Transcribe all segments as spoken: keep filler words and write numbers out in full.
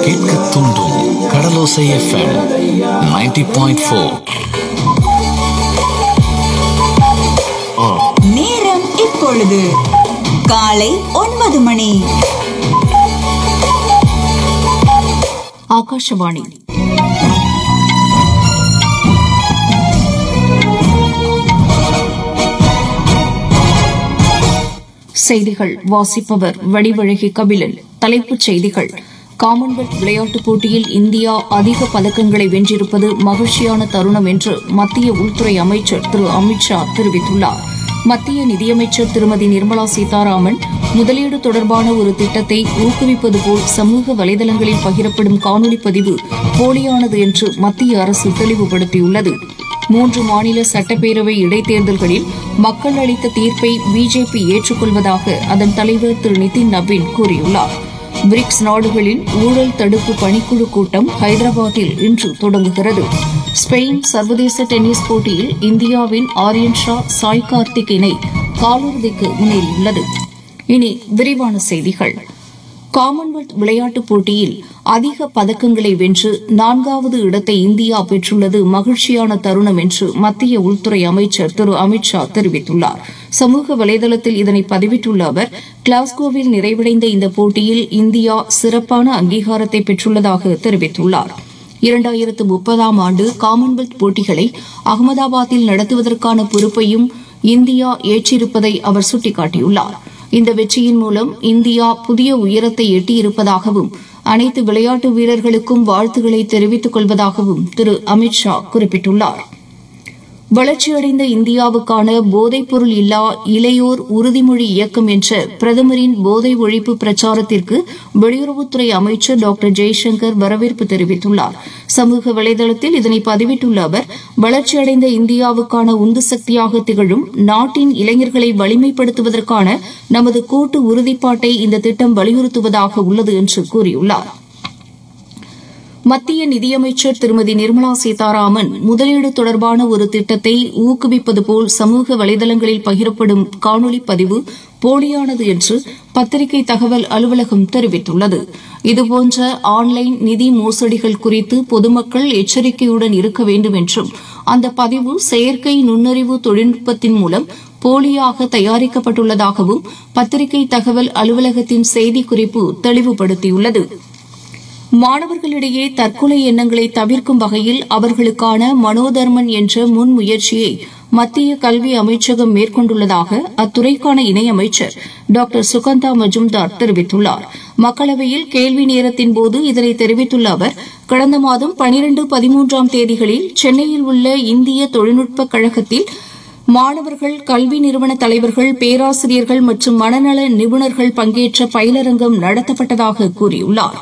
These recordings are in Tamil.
கேட்க தூண்டும் கடலோசை எஃப்எம் நைன்டி பாயிண்ட் ஃபோர். நேரம் இப்பொழுது காலை ஒன்பது மணி. ஆகாஷவாணி. செய்திகள் வாசிப்பவர் வடிவழகி கபிலன். தலைப்புச் செய்திகள்: காமன்வெல்த் விளையாட்டுப் போட்டியில் இந்தியா அதிக பதக்கங்களை வென்றிருப்பது மகிழ்ச்சியான தருணம் என்று மத்திய உள்துறை அமைச்சர் திரு அமித் ஷா தெரிவித்துள்ளார். மத்திய நிதியமைச்சர் திருமதி நிர்மலா சீதாராமன் முதலீடு தொடர்பான ஒரு திட்டத்தை ஊக்குவிப்பது போல் சமூக வலைதளங்களில் பகிரப்படும் காணொலி பதிவு போலியானது என்று மத்திய அரசு தெளிவுபடுத்தியுள்ளது. மூன்று மாநில சட்டப்பேரவை இடைத்தேர்தல்களில் மக்கள் அளித்த தீர்ப்பை பிஜேபி ஏற்றுக்கொள்வதாக அதன் தலைவர் திரு நிதின் நவீன் கூறியுள்ளார். பிரிக்ஸ் நாடுகளின் ஊழல் தடுப்பு பணிக்குழு கூட்டம் ஹைதராபாத்தில் இன்று தொடங்குகிறது. ஸ்பெயின் சர்வதேச டென்னிஸ் போட்டியில் இந்தியாவின் ஆரியன் ஷா சாய் கார்த்திக் இணை காலிறுதிக்கு முன்னேறியுள்ளது. இனி விரிவான செய்திகள். காமன்வெல்த் விளையாட்டுப் போட்டியில் அதிக பதக்கங்களை வென்று நான்காவது இடத்தை இந்தியா பெற்றுள்ளது மகிழ்ச்சியான தருணம் என்று மத்திய உள்துறை அமைச்சர் திரு அமித் ஷா தெரிவித்துள்ளார். சமூக வலைதளத்தில் இதனை பதிவிட்டுள்ள அவர், கிளாஸ்கோவில் நிறைவடைந்த இந்த போட்டியில் இந்தியா சிறப்பான அங்கீகாரத்தை பெற்றுள்ளதாக தெரிவித்துள்ளார். இரண்டாயிரத்து முப்பதாம் ஆண்டு காமன்வெல்த் போட்டிகளை அகமதாபாத்தில் நடத்துவதற்கான பொறுப்பையும் இந்தியா ஏற்றிருப்பதை அவர் சுட்டிக்காட்டியுள்ளார். இந்த வெற்றியின் மூலம் இந்தியா புதிய உயரத்தை எட்டியிருப்பதாகவும் அனைத்து விளையாட்டு வீரர்களுக்கும் வாழ்த்துக்களை தெரிவித்துக் கொள்வதாகவும் திரு அமித் ஷா குறிப்பிட்டுள்ளார். வளர்ச்சியடைந்த இந்தியாவுக்கான போதைப்பொருள் இல்லா இளையோர் உறுதிமொழி இயக்கம் என்ற பிரதமரின் போதை ஒழிப்பு பிரச்சாரத்திற்கு வெளியுறவுத்துறை அமைச்சர் டாக்டர் ஜெய்சங்கர் வரவேற்பு தெரிவித்துள்ளார். சமூக வலைதளத்தில் இதனை பதிவிட்டுள்ள அவர், வளர்ச்சியடைந்த இந்தியாவுக்கான உந்து சக்தியாக திகழும் நாட்டின் இளைஞர்களை வலிமைப்படுத்துவதற்கான நமது கூட்டு உறுதிப்பாட்டை இந்த திட்டம் வலியுறுத்துவதாக உள்ளது என்று கூறியுள்ளார். மத்திய நிதியமைச்சர் திருமதி நிர்மலா சீதாராமன் முதலீடு தொடர்பான ஒரு திட்டத்தை ஊக்குவிப்பது போல் சமூக வலைதளங்களில் பகிரப்படும் காணொலி பதிவு போலியானது என்று பத்திரிகை தகவல் அலுவலகம் தெரிவித்துள்ளது. இதுபோன்ற ஆன்லைன் நிதி மோசடிகள் குறித்து பொதுமக்கள் எச்சரிக்கையுடன் இருக்க வேண்டும் என்றும் அந்த பதிவு செயற்கை நுண்ணறிவு தொழில்நுட்பத்தின் மூலம் போலியாக தயாரிக்கப்பட்டுள்ளதாகவும் பத்திரிகை தகவல் அலுவலகத்தின் செய்திக்குறிப்பு தெளிவுபடுத்தியுள்ளது. மாணவர்களிடையே தற்கொலை எண்ணங்களை தவிர்க்கும் வகையில் அவர்களுக்கான மனோதர்மன் என்ற முன்முயற்சியை மத்திய கல்வி அமைச்சகம் மேற்கொண்டுள்ளதாக அத்துறைக்கான இணையமைச்சர் டாக்டர் சுகந்தா மஜும்தார் தெரிவித்துள்ளார். மக்களவையில் கேள்வி நேரத்தின்போது இதனை தெரிவித்துள்ள அவர், கடந்த மாதம் பனிரண்டு பதிமூன்றாம் தேதிகளில் சென்னையில் உள்ள இந்திய தொழில்நுட்பக் கழகத்தில் மாணவர்கள், கல்வி நிறுவன தலைவர்கள், பேராசிரியர்கள் மற்றும் மனநல நிபுணர்கள் பங்கேற்ற பயிலரங்கம் நடத்தப்பட்டதாக கூறியுள்ளார்.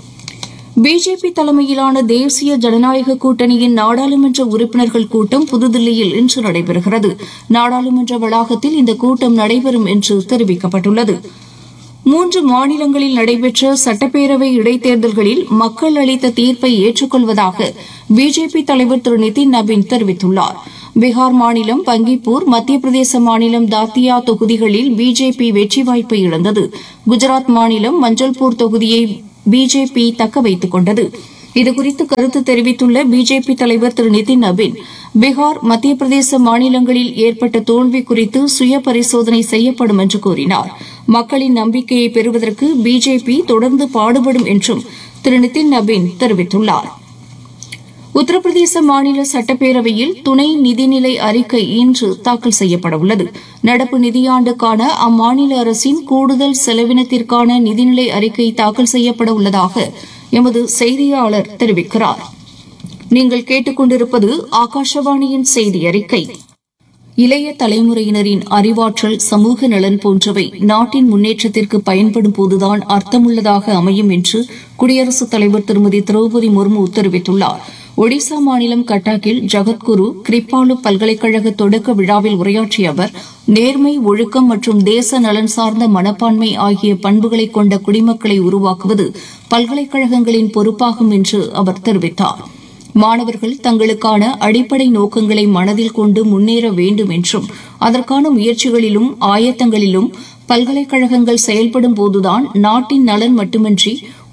பிஜேபி தலைமையிலான தேசிய ஜனநாயக கூட்டணியின் நாடாளுமன்ற உறுப்பினர்கள் கூட்டம் புதுதில்லியில் இன்று நடைபெறுகிறது. நாடாளுமன்ற வளாகத்தில் இந்த கூட்டம் நடைபெறும் என்று தெரிவிக்கப்பட்டுள்ளது. மூன்று மாநிலங்களில் நடைபெற்ற சட்டப்பேரவை இடைத்தேர்தல்களில் மக்கள் அளித்த தீர்ப்பை ஏற்றுக்கொள்வதாக பிஜேபி தலைவர் திரு நிதின் நவீன் தெரிவித்துள்ளார். பீகார் மாநிலம் பங்கிப்பூர், மத்திய பிரதேச மாநிலம் தாத்தியா தொகுதிகளில் பிஜேபி வெற்றி வாய்ப்பை இழந்தது. குஜராத் மாநிலம் மஞ்சள்பூர் தொகுதியை பிஜேபி தக்க வைத்துக் கொண்டது. இதுகுறித்து கருத்து தெரிவித்துள்ள பிஜேபி தலைவர் திரு நிதின் நவீன், பீகார், மத்திய பிரதேச மாநிலங்களில் ஏற்பட்ட தோல்வி குறித்து சுய பரிசோதனை செய்யப்படும் என்று கூறினார். மக்களின் நம்பிக்கையை பெறுவதற்கு பிஜேபி தொடர்ந்து பாடுபடும் என்றும் திரு நிதின் நவீன் தெரிவித்துள்ளார். உத்தரப்பிரதேச மாநில சட்டப்பேரவையில் துணை நிதிநிலை அறிக்கை இன்று தாக்கல் செய்யப்பட உள்ளது. நடப்பு நிதியாண்டுக்கான அம்மாநில அரசின் கூடுதல் செலவினத்திற்கான நிதிநிலை அறிக்கை தாக்கல் செய்யப்பட உள்ளதாக எமது செய்தியாளர் தெரிவிக்கிறார். நீங்கள் கேட்டுக் கொண்டிருப்பது ஆகாஷவாணியின் செய்தி அறிக்கை. இளைய தலைமுறையினரின் அறிவாற்றல், சமூக நலன் போன்றவை நாட்டின் முன்னேற்றத்திற்கு பயன்படும் போதுதான் அர்த்தமுள்ளதாக அமையும் என்று குடியரசுத் தலைவர் திருமதி திரௌபதி முர்மு தெரிவித்துள்ளார். ஒடிசா மாநிலம் கட்டாக்கில் ஜகத்குரு கிருபாலு பல்கலைக்கழக தொடக்க விழாவில் உரையாற்றிய அவர், நேர்மை, ஒழுக்கம் மற்றும் தேச நலன் சார்ந்த மனப்பான்மை ஆகிய பண்புகளை கொண்ட குடிமக்களை உருவாக்குவது பல்கலைக்கழகங்களின் பொறுப்பாகும் என்று அவர் தெரிவித்தார். மாணவர்கள் தங்களுக்கான அடிப்படை நோக்கங்களை மனதில் கொண்டு முன்னேற வேண்டும் என்றும் அதற்கான முயற்சிகளிலும் ஆயத்தங்களிலும் பல்கலைக்கழகங்கள் செயல்படும் போதுதான் நாட்டின் நலன் மட்டுமின்றி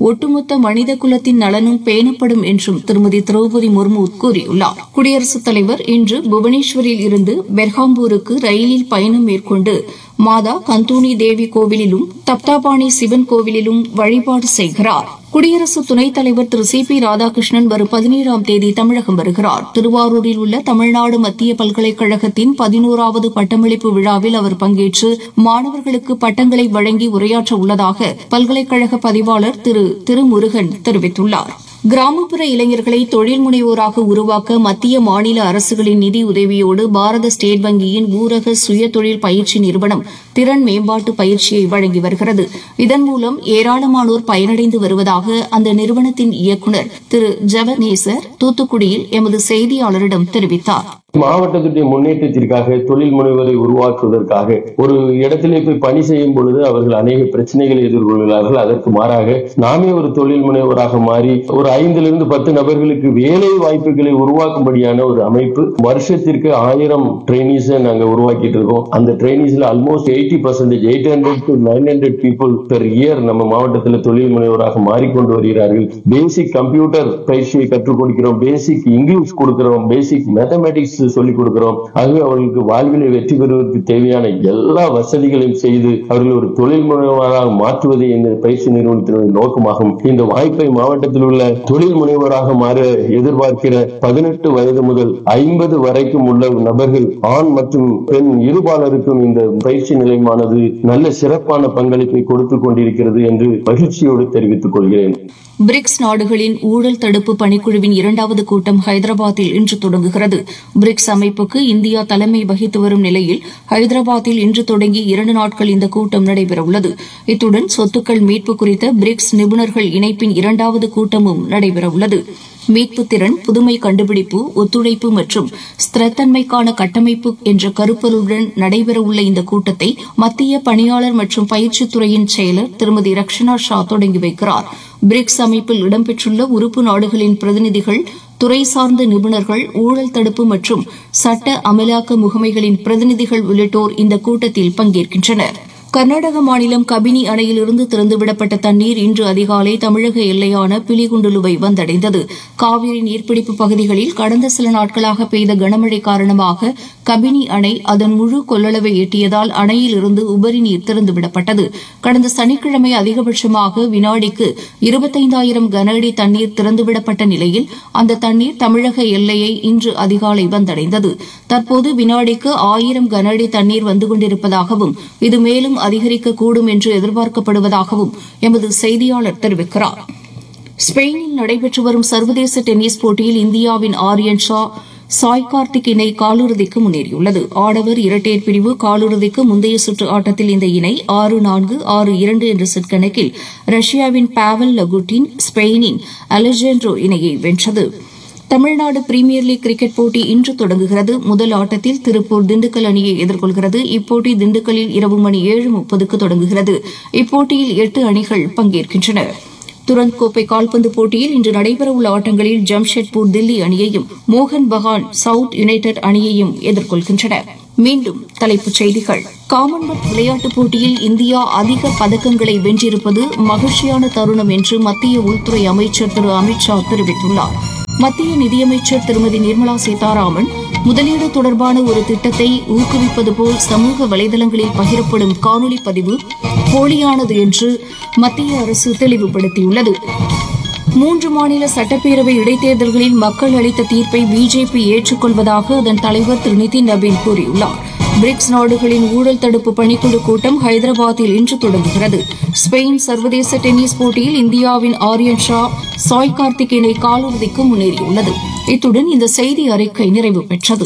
ஒட்டுமொத்த மனித குலத்தின் நலனும் பேணப்படும் என்றும் திருமதி திரௌபதி முர்மு கூறியுள்ளார். குடியரசுத் தலைவர் இன்று புவனேஸ்வரில் இருந்து பெர்ஹாம்பூருக்கு ரயிலில் பயணம் மேற்கொண்டு மாதா கந்தூனி தேவி கோவிலிலும் தப்தாபாணி சிவன் கோவிலிலும் வழிபாடு செய்கிறார். குடியரசு துணைத் தலைவர் திரு சி பி ராதாகிருஷ்ணன் வரும் பதினேழாம் தேதி தமிழகம் வருகிறார். திருவாரூரில் உள்ள தமிழ்நாடு மத்திய பல்கலைக்கழகத்தின் பதினோராவது பட்டமளிப்பு விழாவில் அவர் பங்கேற்று மாணவர்களுக்கு பட்டங்களை வழங்கி உரையாற்ற உள்ளதாக பல்கலைக்கழக பதிவாளர் திரு திருமுருகன் தெரிவித்துள்ளார். கிராமப்புற இளைஞர்களை தொழில் முனைவோராக உருவாக்க மத்திய மாநில அரசுகளின் நிதி உதவியோடு பாரத ஸ்டேட் வங்கியின் ஊரக சுய தொழில் பயிற்சி நிறுவனம் திறன் மேம்பாட்டு பயிற்சியை வழங்கி வருகிறது. இதன் மூலம் ஏராளமானோர் பயனடைந்து வருவதாக அந்த நிறுவனத்தின் இயக்குநர் திரு ஜெவநேசர் தூத்துக்குடியில் எமது செய்தியாளரிடம் தெரிவித்தார். மாவட்டத்துடைய முன்னேற்றத்திற்காக தொழில் முனைவரை உருவாக்குவதற்காக ஒரு இடத்திலே போய் பணி செய்யும் பொழுது அவர்கள் அநேக பிரச்சனைகளை எதிர்கொள்கிறார்கள். அதற்கு மாறாக நாமே ஒரு தொழில் முனைவராக மாறி ஒரு ஐந்திலிருந்து பத்து நபர்களுக்கு வேலை வாய்ப்புகளை உருவாக்கும்படியான ஒரு அமைப்பு. வருஷத்திற்கு ஆயிரம் ட்ரெயினிஸை நாங்க உருவாக்கிட்டு இருக்கோம். அந்த ட்ரெயினிஸ்ல almost eighty percentage eight hundred to nine hundred people per year நம்ம மாவட்டத்தில் தொழில் முனைவராக மாறிக்கொண்டு வருகிறார்கள். பேசிக் கம்ப்யூட்டர் பயிற்சியை கற்றுக் கொடுக்கிறோம், பேசிக் இங்கிலீஷ் கொடுக்கிறோம், பேசிக் மேத்தமேட்டிக்ஸ் சொல்லிக் கொடுக்கிறோம். ஆகவே அவர்களுக்கு வாழ்விலை வெற்றி பெறுவதற்கு தேவையான எல்லா வசதிகளையும் செய்து அவர்கள் ஒரு தொழில் முனைவராக மாற்றுவதே இந்த பயிற்சி நிறுவனத்தினுடைய நோக்கமாகும். இந்த வாய்ப்பை மாவட்டத்தில் உள்ள தொழில் முனைவராக மாற எதிர்பார்க்கிற பதினெட்டு வயது முதல் ஐம்பது வரைக்கும் உள்ள நபர்கள், ஆண் மற்றும் பெண் இருபாலருக்கும் இந்த பயிற்சி நிலையமானது நல்ல சிறப்பான பங்களிப்பை கொடுத்துக் கொண்டிருக்கிறது என்று மகிழ்ச்சியோடு தெரிவித்துக் கொள்கிறேன். பிரிக்ஸ் நாடுகளின் ஊழல் தடுப்பு பணிக்குழுவின் இரண்டாவது கூட்டம் ஹைதராபாத்தில் இன்று தொடங்குகிறது. பிரிக்ஸ் அமைப்புக்கு இந்தியா தலைமை வகித்து வரும் நிலையில் ஹைதராபாத்தில் இன்று தொடங்கி இரண்டு நாட்கள் இந்த கூட்டம் நடைபெறவுள்ளது. இத்துடன் சொத்துக்கள் மீட்பு குறித்த பிரிக்ஸ் நிபுணர்கள் இணைப்பின் இரண்டாவது கூட்டமும் நடைபெறவுள்ளது. மீட்பு திறன், புதுமை கண்டுபிடிப்பு, ஒத்துழைப்பு மற்றும் ஸ்திரத்தன்மைக்கான கட்டமைப்பு என்ற கருப்பொருளுடன் நடைபெறவுள்ள இந்த கூட்டத்தை மத்திய பணியாளர் மற்றும் பயிற்சித்துறையின் செயலர் திருமதி ரக்ஷனா ஷா தொடங்கி வைக்கிறார். பிரிக்ஸ் அமைப்பில் இடம்பெற்றுள்ள உறுப்பு நாடுகளின் பிரதிநிதிகள், துறை சார்ந்த நிபுணர்கள், ஊழல் தடுப்பு மற்றும் சட்ட அமலாக்க முகமைகளின் பிரதிநிதிகள் உள்ளிட்டோர் இந்த கூட்டத்தில் பங்கேற்கின்றனர். கர்நாடக மாநிலம் கபினி அணையிலிருந்து திறந்துவிடப்பட்ட தண்ணீர் இன்று அதிகாலை தமிழக எல்லையான பிலிகுண்டுலுவை வந்தடைந்தது. காவிரி நீர்பிடிப்பு பகுதிகளில் கடந்த சில நாட்களாக பெய்த கனமழை காரணமாக கபினி அணை அதன் முழு கொள்ளளவை எட்டியதால் அணையிலிருந்து உபரி நீர் திறந்துவிடப்பட்டது. கடந்த சனிக்கிழமை அதிகபட்சமாக வினாடிக்கு இருபத்தைந்தாயிரம் கன அடி தண்ணீர் திறந்துவிடப்பட்ட நிலையில் அந்த தண்ணீர் தமிழக எல்லையை இன்று அதிகாலை வந்தடைந்தது. தற்போது வினாடிக்கு ஆயிரம் கன அடி தண்ணீர் வந்து கொண்டிருப்பதாகவும் இது மேலும் அதிகரிக்கக்கூடும் என்று எதிர்பார்க்கப்படுவதாகவும் எமது செய்தியாளர் தெரிவிக்கிறார். ஸ்பெயினில் நடைபெற்று வரும் சர்வதேச டென்னிஸ் போட்டியில் இந்தியாவின் ஆரியன் ஷா, சாய் கார்த்திக் இணை காலிறுதிக்கு முன்னேறியுள்ளது. ஆடவர் இரட்டையர் பிரிவு காலிறுதிக்கு முந்தைய சுற்று ஆட்டத்தில் இந்த இணை ஆறு நான்கு ஆறு இரண்டு என்ற செட் கணக்கில் ரஷ்யாவின் பாவல் லகுட்டின், ஸ்பெயினின் அலெஜாண்ட்ரோ இணையை வென்றது. தமிழ்நாடு பிரீமியர் லீக் கிரிக்கெட் போட்டி இன்று தொடங்குகிறது. முதல் ஆட்டத்தில் திருப்பூர் திண்டுக்கல் அணியை எதிர்கொள்கிறது. இப்போட்டி திண்டுக்கல்லில் இரவு மணி ஏழு முப்பதுக்கு தொடங்குகிறது. இப்போட்டியில் எட்டு அணிகள் பங்கேற்கின்றன. துரந்த் கோப்பை கால்பந்து போட்டியில் இன்று நடைபெறவுள்ள ஆட்டங்களில் ஜம்ஷெட்பூர் தில்லி அணியையும், மோகன் பகான் சவுத் யுனைடெட் அணியையும் எதிர்கொள்கின்றன. மீண்டும் தலைப்புச் செய்திகள். காமன்வெல்த் விளையாட்டுப் போட்டியில் இந்தியா அதிக பதக்கங்களை வென்றிருப்பது மகிழ்ச்சியான தருணம் என்று மத்திய உள்துறை அமைச்சர் திரு அமித் ஷா தெரிவித்துள்ளார். மத்திய நிதியமைச்சர் திருமதி நிர்மலா சீதாராமன் முதலீடு தொடர்பான ஒரு திட்டத்தை ஊக்குவிப்பது போல் சமூக வலைதளங்களில் பகிரப்படும் காணொலி பதிவு போலியானது என்று மத்திய அரசு தெளிவுபடுத்தியுள்ளது. மூன்று மாநில சட்டப்பேரவை இடைத்தேர்தல்களில் மக்கள் அளித்த தீர்ப்பை பிஜேபி ஏற்றுக்கொள்வதாக அதன் தலைவர் திரு நிதின் நபீன் கூறியுள்ளார். பிரிக்ஸ் நாடுகளின் ஊழல் தடுப்பு பணிக்குழு கூட்டம் ஹைதராபாத்தில் இன்று தொடங்குகிறது. ஸ்பெயின் சர்வதேச டென்னிஸ் போட்டியில் இந்தியாவின் ஆரியன் ஷா, சாய் கார்த்திக் இணை காலிறுதிக்கு முன்னேறியுள்ளது. இத்துடன் இந்த செய்தி அறிக்கை நிறைவு பெற்றது.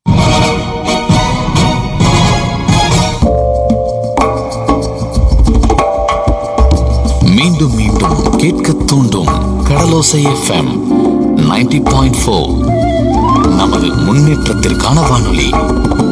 மீண்டும் மீண்டும் கேட்க தூண்டும் கடலோசை எஃப்எம் நைன்டி பாயிண்ட் ஃபோர் நமது முன்னேற்றத்திற்கான வானொலி.